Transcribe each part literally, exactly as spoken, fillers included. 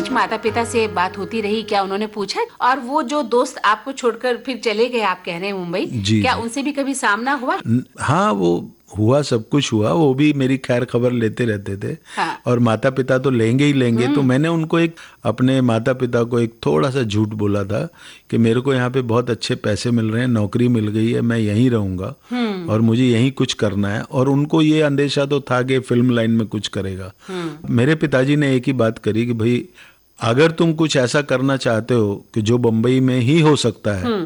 बीच माता पिता से बात होती रही, क्या उन्होंने पूछा? और वो जो दोस्त आपको छोड़कर फिर चले गए, आप कह रहे हैं मुंबई, क्या जी। उनसे भी कभी सामना हुआ? हाँ, वो हुआ, सब कुछ हुआ, वो भी मेरी खैर खबर लेते रहते थे। हाँ। और माता पिता तो लेंगे ही लेंगे, तो मैंने उनको एक अपने माता पिता को एक थोड़ा सा झूठ बोला था कि मेरे को यहाँ पे बहुत अच्छे पैसे मिल रहे हैं, नौकरी मिल गई है, मैं यहीं रहूंगा और मुझे यहीं कुछ करना है। और उनको ये अंदेशा तो था कि फिल्म लाइन में कुछ करेगा। मेरे पिताजी ने एक ही बात करी कि भाई अगर तुम कुछ ऐसा करना चाहते हो कि जो बम्बई में ही हो सकता है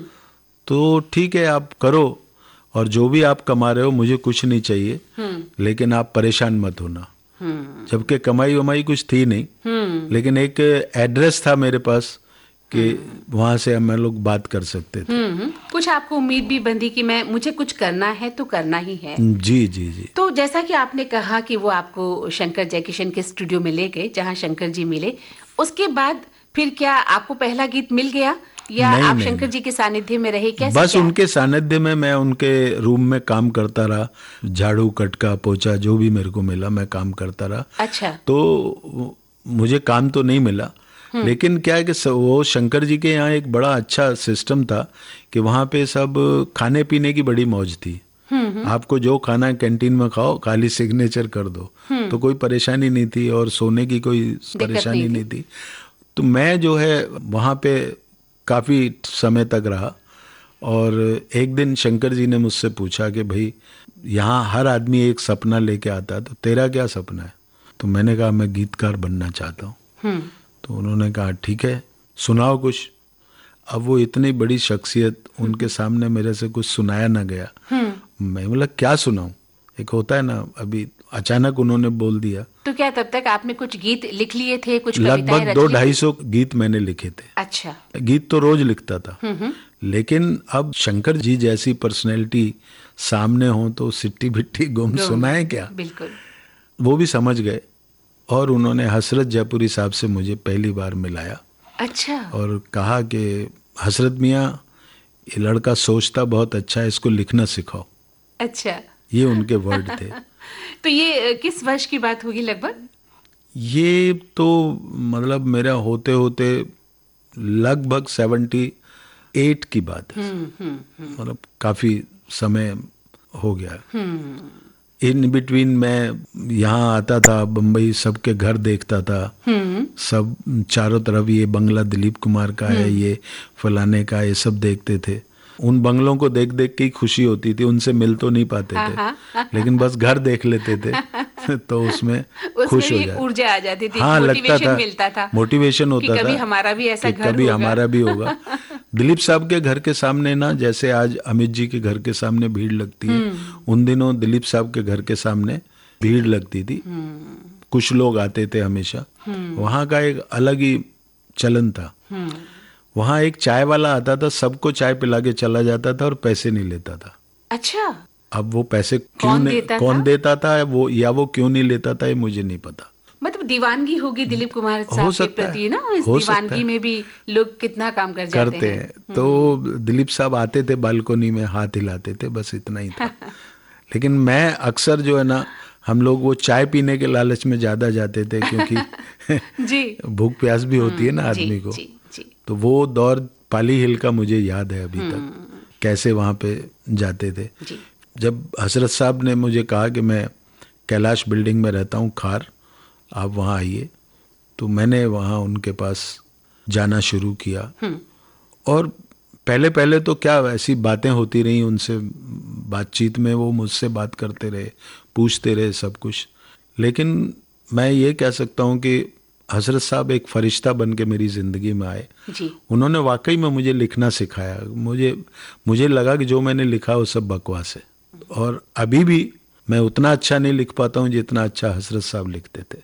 तो ठीक है, आप करो, और जो भी आप कमा रहे हो मुझे कुछ नहीं चाहिए, लेकिन आप परेशान मत होना। जबकि कमाई वमाई कुछ थी नहीं, लेकिन एक एड्रेस था मेरे पास कि वहां से हम लोग बात कर सकते थे। कुछ आपको उम्मीद भी बंधी कि मैं मुझे कुछ करना है तो करना ही है। जी जी जी। तो जैसा कि आपने कहा कि वो आपको शंकर जयकिशन के स्टूडियो में ले गए, जहां शंकर जी मिले, उसके बाद फिर क्या आपको पहला गीत मिल गया या नहीं, आप नहीं, शंकर जी के सानिध्य में रहे? कैसे? बस क्या? उनके सानिध्य में मैं उनके रूम में काम करता रहा, झाड़ू कटका पोछा जो भी मेरे को मिला मैं काम करता रहा। अच्छा। तो मुझे काम तो नहीं मिला, लेकिन क्या है कि वो शंकर जी के यहाँ एक बड़ा अच्छा सिस्टम था कि वहाँ पे सब खाने पीने की बड़ी मौज थी। आपको जो खाना कैंटीन में खाओ, खाली सिग्नेचर कर दो, तो कोई परेशानी नहीं थी और सोने की कोई परेशानी नहीं, नहीं थी। तो मैं जो है वहाँ पे काफ़ी समय तक रहा और एक दिन शंकर जी ने मुझसे पूछा कि भाई यहाँ हर आदमी एक सपना लेके आता है, तो तेरा क्या सपना है? तो मैंने कहा मैं गीतकार बनना चाहता हूँ। तो उन्होंने कहा ठीक है, सुनाओ कुछ। अब वो इतनी बड़ी शख्सियत, उनके सामने मेरे से कुछ सुनाया ना गया। मैं बोला क्या सुनाऊं? एक होता है ना, अभी अचानक उन्होंने बोल दिया। तो क्या तब तक आपने कुछ गीत लिख लिए थे? कुछ कविताएं लगभग दो ढाई सौ गीत मैंने लिखे थे। अच्छा। गीत तो रोज लिखता था, लेकिन अब शंकर जी जैसी पर्सनैलिटी सामने हो तो सिट्टी बिट्टी गुम सुनाए क्या। बिल्कुल। वो भी समझ गए और उन्होंने हसरत जयपुरी साहब से मुझे पहली बार मिलाया। अच्छा। और कहा कि हसरत मियाँ, ये लड़का सोचता बहुत अच्छा है, इसको लिखना सिखाओ। अच्छा। ये उनके वर्ड थे। तो ये किस वर्ष की बात होगी लगभग? ये तो मतलब मेरा होते होते लगभग सेवेंटी एट की बात है। मतलब काफी समय हो गया। इन बिटवीन मैं यहाँ आता था बम्बई, सबके घर देखता था, सब चारों तरफ ये बंगला दिलीप कुमार का है, ये फलाने का, ये सब देखते थे। उन बंगलों को देख देख के ही खुशी होती थी, उनसे मिल तो नहीं पाते थे, लेकिन बस घर देख लेते थे तो उसमें खुश हो जाते, ऊर्जा आ जाती थी। हाँ, लगता था, मिलता था, मोटिवेशन होता था, कभी हमारा भी ऐसा घर कभी हमारा भी होगा। दिलीप साहब के घर के सामने ना, जैसे आज अमित जी के घर के सामने भीड़ लगती है, उन दिनों दिलीप साहब के घर के सामने भीड़ लगती थी। कुछ लोग आते थे हमेशा। वहाँ का एक अलग ही चलन था। वहाँ एक चाय वाला आता था, सबको चाय पिला के चला जाता था और पैसे नहीं लेता था। अच्छा। अब वो पैसे क्यों कौन नहीं, देता कौन था? देता था वो, या वो क्यों नहीं लेता था, ये मुझे नहीं पता। मतलब दीवानगी होगी दिलीप कुमार साहब के प्रति ना, इस दीवानगी में भी लोग कितना काम कर जाते करते हैं, हैं। तो दिलीप साहब आते थे बालकोनी में, हाथ हिलाते थे, बस इतना ही था। लेकिन मैं अक्सर जो है ना, हम लोग वो चाय पीने के लालच में ज्यादा जाते थे, क्योंकि भूख प्यास भी होती है ना आदमी को। जी, जी। तो वो दौर पाली हिल का मुझे याद है अभी तक, कैसे वहाँ पे जाते थे। जब हसरत साहब ने मुझे कहा कि मैं कैलाश बिल्डिंग में रहता हूँ, खार, आप वहाँ आइए, तो मैंने वहाँ उनके पास जाना शुरू किया। और पहले पहले तो क्या ऐसी बातें होती रही, उनसे बातचीत में वो मुझसे बात करते रहे, पूछते रहे सब कुछ। लेकिन मैं ये कह सकता हूँ कि हजरत साहब एक फरिश्ता बन के मेरी ज़िंदगी में आए। जी। उन्होंने वाकई में मुझे लिखना सिखाया। मुझे मुझे लगा कि जो मैंने लिखा वो सब बकवास है, और अभी भी मैं उतना अच्छा नहीं लिख पाता हूँ जितना अच्छा हजरत साहब लिखते थे।